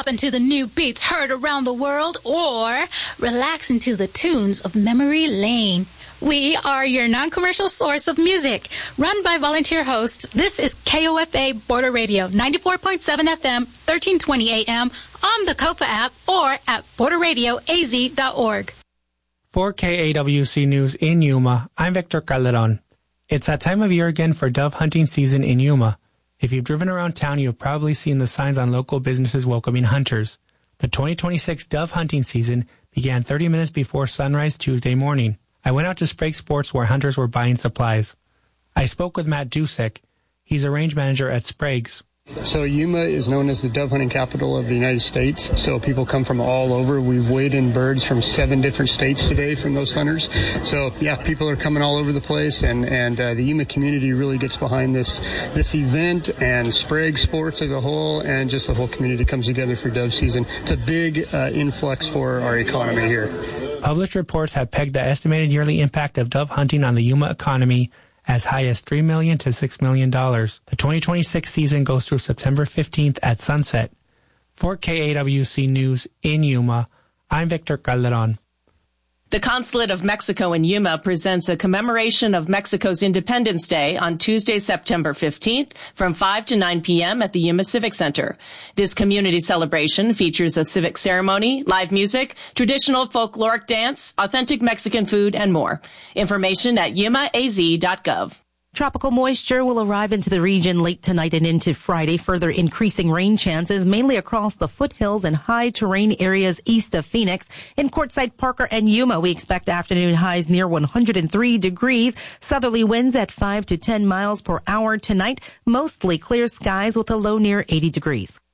bop into the new beats heard around the world, or relax into the tunes of Memory Lane. We are your non-commercial source of music. Run by volunteer hosts, this is KOFA Border Radio, 94.7 FM, 1320 AM, on the KOFA app, or at borderradioaz.org. For KAWC News in Yuma, I'm Victor Calderon. It's that time of year again for dove hunting season in Yuma. If you've driven around town, you've probably seen the signs on local businesses welcoming hunters. The 2026 dove hunting season began 30 minutes before sunrise Tuesday morning. I went out to Sprague Sports where hunters were buying supplies. I spoke with Matt Dusek. He's a range manager at Sprague's. So Yuma is known as the dove hunting capital of the United States. So people come from all over. We've weighed in birds from 7 different states today from those hunters. So yeah, people are coming all over the place, and the Yuma community really gets behind this event, and Sprague Sports as a whole, and just the whole community comes together for dove season. It's a big influx for our economy here. Published reports have pegged the estimated yearly impact of dove hunting on the Yuma economy as high as $3 million to $6 million. The 2026 season goes through September 15th at sunset. For KAWC News in Yuma, I'm Victor Calderon. The Consulate of Mexico in Yuma presents a commemoration of Mexico's Independence Day on Tuesday, September 15th from 5 to 9 p.m. at the Yuma Civic Center. This community celebration features a civic ceremony, live music, traditional folkloric dance, authentic Mexican food, and more. Information at yumaaz.gov. Tropical moisture will arrive into the region late tonight and into Friday, further increasing rain chances mainly across the foothills and high terrain areas east of Phoenix. In Quartzsite, Parker, and Yuma, we expect afternoon highs near 103 degrees. Southerly winds at 5 to 10 miles per hour tonight. Mostly clear skies with a low near 80 degrees.